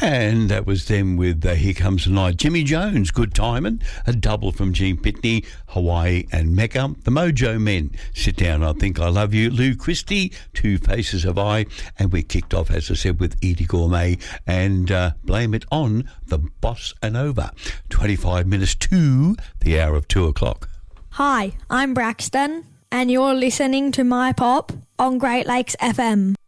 And that was them with Here Comes the Night. Jimmy Jones, Good Timing, a double from Gene Pitney, Hawaii and Mecca. The Mojo Men, Sit Down, I Think I Love You. Lou Christie, Two Faces of I. And we kicked off, as I said, with Edie Gourmet and Blame It On the Bossa Nova. 25 minutes to the hour of 2 o'clock. Hi, I'm Braxton, and you're listening to My Pop on Great Lakes FM.